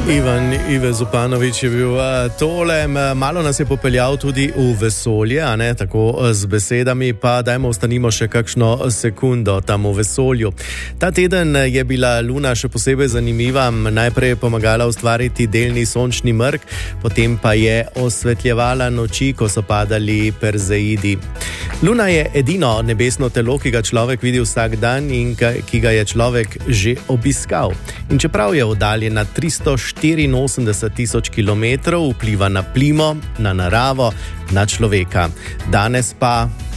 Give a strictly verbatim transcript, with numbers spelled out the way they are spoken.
Ivan Ive Zupanović je bil tole, malo nas je popeljal tudi v vesolje, a ne, tako z besedami, pa dajmo ostanimo še kakšno sekundo tam v vesolju. Ta teden je bila Luna še posebej zanimiva, najprej je pomagala ustvariti delni sončni mrk, potem pa je osvetljevala noči, ko so padali perzeidi. Luna je edino nebesno telo, ki ga človek vidi vsak dan in ki ga je človek že obiskal. In čeprav je oddaljena tristo štiriinosemdeset tisoč kilometrov, vpliva na plimo, na naravo, na človeka. Danes pa